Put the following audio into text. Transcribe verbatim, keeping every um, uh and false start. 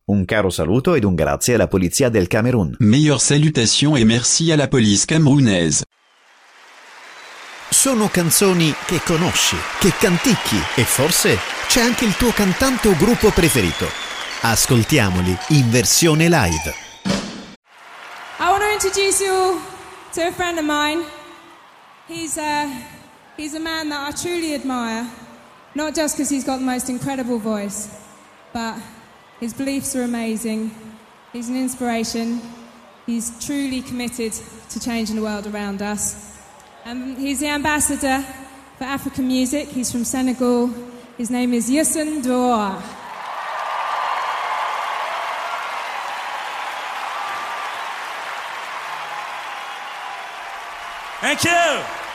Un caro saluto ed un grazie alla polizia del Camerun. Meilleures salutations et merci à la police camerounaise. Sono canzoni che conosci, che canticchi e forse c'è anche il tuo cantante o gruppo preferito. Ascoltiamoli in versione live. I want to introduce you to a friend of mine. He's a, he's a man that I truly admire, not just because he's got the most incredible voice, but his beliefs are amazing. He's an inspiration. He's truly committed to changing the world around us. Um, he's the ambassador for African music. He's from Senegal. His name is Youssou N'Dour. Thank you.